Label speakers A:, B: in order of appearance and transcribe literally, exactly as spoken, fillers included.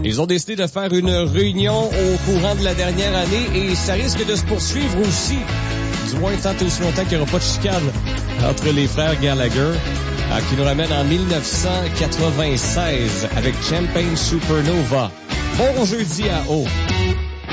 A: Ils ont décidé de faire une réunion au courant de la dernière année et ça risque de se poursuivre aussi. Du moins, tant et aussi longtemps qu'il n'y aura pas de chicane entre les frères Gallagher, euh, qui nous ramène en dix-neuf cent quatre-vingt-seize avec Champagne Supernova. Bon jeudi à O.